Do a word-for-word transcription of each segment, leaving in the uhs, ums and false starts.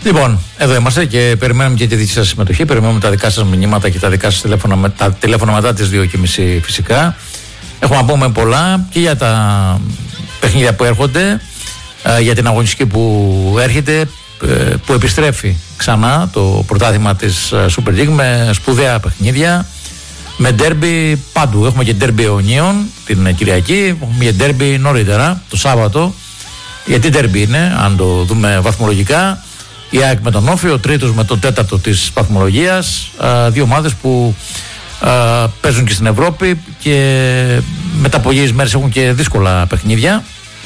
Λοιπόν, εδώ είμαστε και περιμένουμε και τη δική σας συμμετοχή. Περιμένουμε τα δικά σας μηνύματα και τα δικά σας τηλέφωνα, τα τηλέφωνα μετά τις δύο και μισή φυσικά. Έχουμε να πούμε πολλά και για τα παιχνίδια που έρχονται, για την αγωνιστική που έρχεται, που επιστρέφει ξανά το πρωτάθλημα της Super League με σπουδαία παιχνίδια, με ντέρμπι πάντου. Έχουμε και ντέρμπι αιωνίων την Κυριακή, έχουμε και ντέρμπι νωρίτερα το Σάββατο. Γιατί ντέρμπι είναι, αν το δούμε βαθμολογικά, η ΑΕΚ με τον Όφη, ο τρίτος με τον τέταρτο της βαθμολογίας, δύο ομάδες που α, παίζουν και στην Ευρώπη και μετά από λίγες μέρες έχουν και δύσκολα παιχνίδια.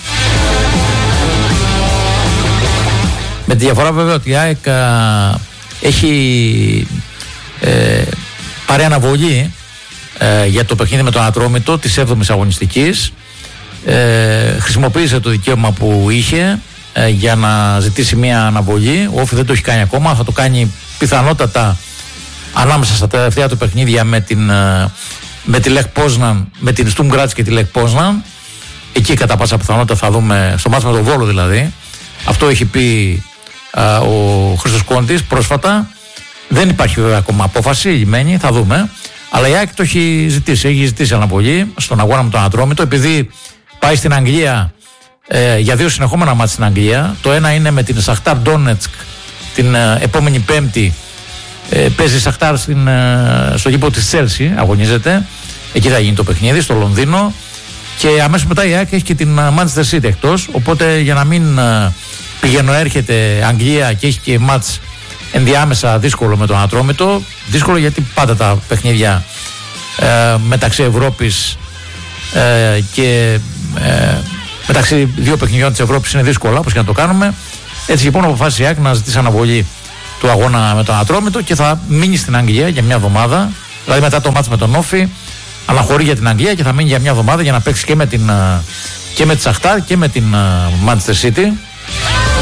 Με τη διαφορά βέβαια ότι η ΑΕΚ α, έχει ε, πάρει αναβολή ε, για το παιχνίδι με τον Ατρόμητο της έβδομης αγωνιστικής. Ε, χρησιμοποίησε το δικαίωμα που είχε ε, για να ζητήσει μια αναβολή. Ο Όφη δεν το έχει κάνει ακόμα, θα το κάνει πιθανότατα ανάμεσα στα τελευταία του παιχνίδια με την, ε, με τη Λεχ Πόσναν, με την Στουμ Γκράτς και τη Λεχ Πόσναν. Εκεί κατά πάσα πιθανότητα θα δούμε, στο μάτς με τον Βόλο δηλαδή. Αυτό έχει πει ε, ο Χρήστος Κόντης πρόσφατα. Δεν υπάρχει βέβαια ακόμα απόφαση, λιμένη, θα δούμε. Αλλά η ΑΕΚ το έχει ζητήσει, έχει ζητήσει αναβολή στον αγώνα με τον Ατρόμητο, επειδή πάει στην Αγγλία ε, για δύο συνεχόμενα μάτς στην Αγγλία. Το ένα είναι με την Σαχτάρ Ντόνετσκ την ε, επόμενη Πέμπτη. Ε, παίζει η Σαχτάρ στην, ε, στο γήπεδο της Τσέλσι, αγωνίζεται. Εκεί θα γίνει το παιχνίδι, στο Λονδίνο. Και αμέσως μετά η ΑΕΚ έχει και την Manchester City εκτός. Οπότε για να μην ε, πηγαίνω έρχεται Αγγλία και έχει και μάτς ενδιάμεσα δύσκολο με τον Ατρόμητο. Δύσκολο γιατί πάντα τα παιχνίδια ε, μεταξύ Ευρώπης ε, και ε, μεταξύ δύο παιχνιδιών της Ευρώπης είναι δύσκολα, όπως και να το κάνουμε. Έτσι λοιπόν αποφάσισε η ΑΕΚ να ζητήσει αναβολή του αγώνα με τον Ατρόμητο και θα μείνει στην Αγγλία για μια εβδομάδα. Δηλαδή μετά το μάτς με τον Όφη αναχωρεί για την Αγγλία και θα μείνει για μια εβδομάδα για να παίξει και με την, και με τη Σαχτάρ και με την Manchester City.